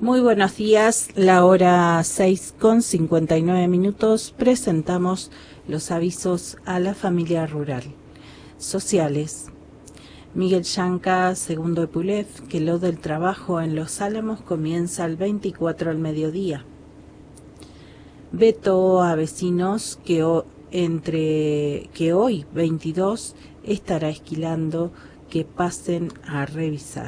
Muy buenos días, la hora 6:59. Presentamos los avisos a la familia rural. Sociales. Miguel Yanca, segundo Epulev, que lo del trabajo en Los Álamos comienza el 24 al mediodía. Veto a vecinos que hoy, 22, estará esquilando que pasen a revisar.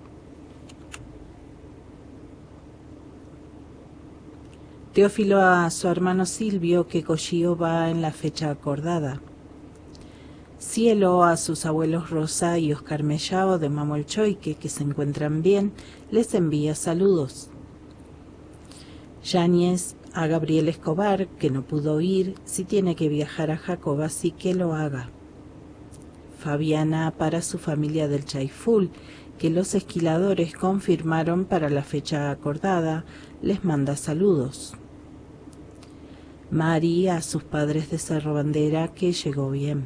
Teófilo a su hermano Silvio que Collío va en la fecha acordada. Cielo a sus abuelos Rosa y Oscar Mellao de Mamolchoique que se encuentran bien, les envía saludos. Yáñez a Gabriel Escobar que no pudo ir, si tiene que viajar a Jacoba sí que lo haga. Fabiana para su familia del Chaiful que los esquiladores confirmaron para la fecha acordada, les manda saludos. Mari a sus padres de Cerro Bandera que llegó bien.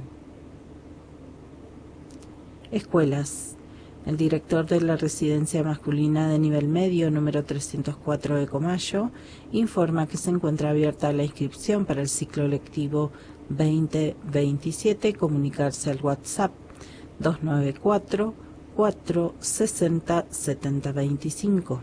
Escuelas. El director de la residencia masculina de nivel medio número 304 de Comayo informa que se encuentra abierta la inscripción para el ciclo lectivo 2027. Comunicarse al WhatsApp 294 460 7025.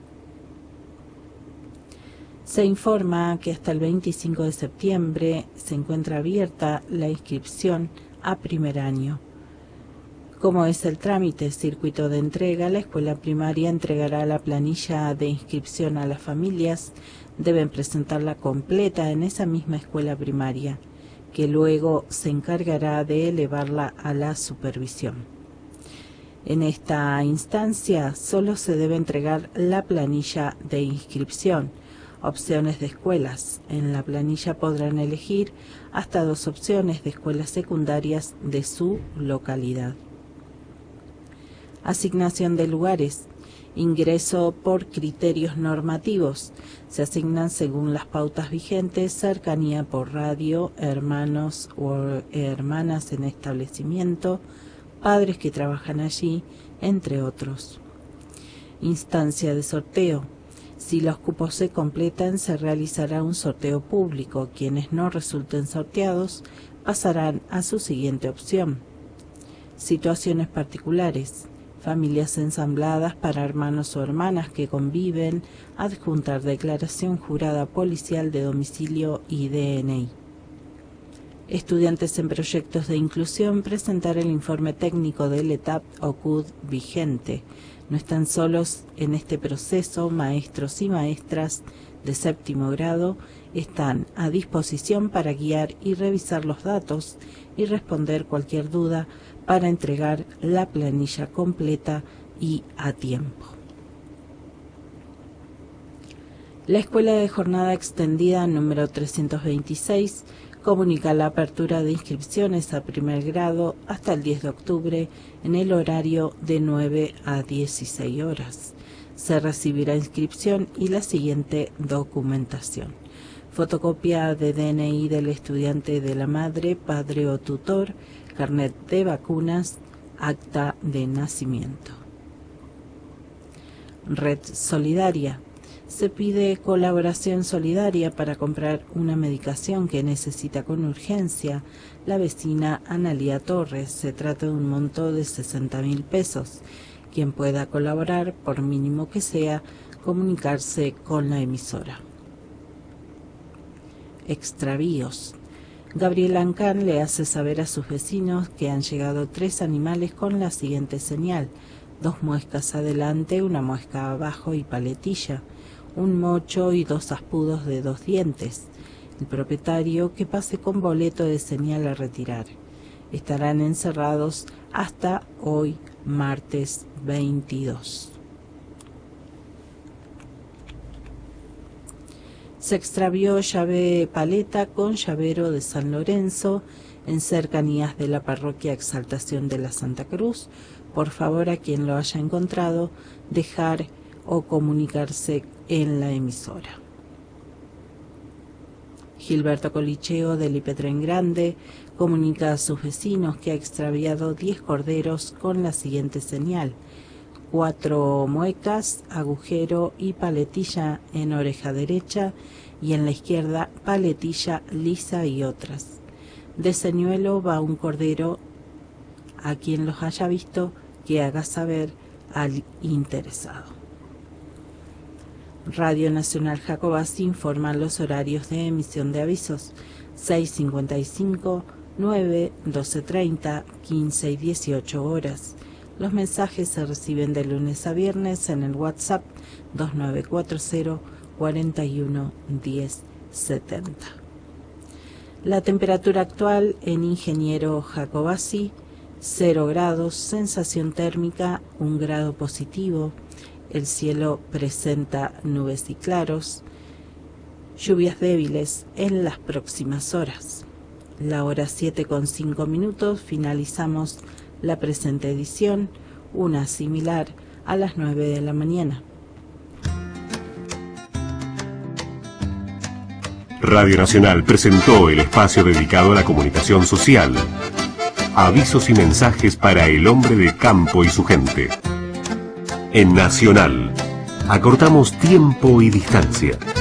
Se informa que hasta el 25 de septiembre se encuentra abierta la inscripción a primer año. ¿Cómo es el trámite? Circuito de entrega. La escuela primaria entregará la planilla de inscripción a las familias. Deben presentarla completa en esa misma escuela primaria, que luego se encargará de elevarla a la supervisión. En esta instancia solo se debe entregar la planilla de inscripción. Opciones de escuelas. En la planilla podrán elegir hasta 2 opciones de escuelas secundarias de su localidad. Asignación de lugares. Ingreso por criterios normativos. Se asignan según las pautas vigentes, cercanía por radio, hermanos o hermanas en establecimiento, padres que trabajan allí, entre otros. Instancia de sorteo. Si los cupos se completan, se realizará un sorteo público. Quienes no resulten sorteados pasarán a su siguiente opción. Situaciones particulares. Familias ensambladas para hermanos o hermanas que conviven, adjuntar declaración jurada policial de domicilio y DNI. Estudiantes en proyectos de inclusión, presentar el informe técnico del ETAP o CUD vigente. No están solos en este proceso, maestros y maestras de 7º grado están a disposición para guiar y revisar los datos y responder cualquier duda para entregar la planilla completa y a tiempo. La Escuela de Jornada Extendida número 326 comunica la apertura de inscripciones a primer grado hasta el 10 de octubre en el horario de 9 a 16 horas. Se recibirá inscripción y la siguiente documentación. Fotocopia de DNI del estudiante de la madre, padre o tutor, carnet de vacunas, acta de nacimiento. Red Solidaria. Se pide colaboración solidaria para comprar una medicación que necesita con urgencia la vecina Analía Torres. Se trata de un monto de 60.000 pesos. Quien pueda colaborar, por mínimo que sea, comunicarse con la emisora. Extravíos. Gabriel Ancán le hace saber a sus vecinos que han llegado 3 animales con la siguiente señal: 2 muescas adelante, 1 muesca abajo y paletilla, un mocho y 2 aspudos de 2 dientes. El propietario que pase con boleto de señal a retirar. Estarán encerrados hasta hoy, martes 22. Se extravió llave paleta con llavero de San Lorenzo en cercanías de la parroquia Exaltación de la Santa Cruz. Por favor, a quien lo haya encontrado, dejar o comunicarse en la emisora. Gilberto Colicheo del Ipetren Grande comunica a sus vecinos que ha extraviado 10 corderos con la siguiente señal: 4 muecas, agujero y paletilla en oreja derecha y en la izquierda paletilla lisa y otras. De señuelo va un cordero. A quien los haya visto, que haga saber al interesado. Radio Nacional Jacobasi informa los horarios de emisión de avisos: 6:55, 9, 12:30, 15 y 18 horas. Los mensajes se reciben de lunes a viernes en el WhatsApp 2940 41 10 70. La temperatura actual en Ingeniero Jacobasi: 0 grados, sensación térmica 1 grado positivo. El cielo presenta nubes y claros, lluvias débiles en las próximas horas. La hora 7:05, finalizamos la presente edición, una similar a las 9 de la mañana. Radio Nacional presentó el espacio dedicado a la comunicación social. Avisos y mensajes para el hombre de campo y su gente. En Nacional, acortamos tiempo y distancia.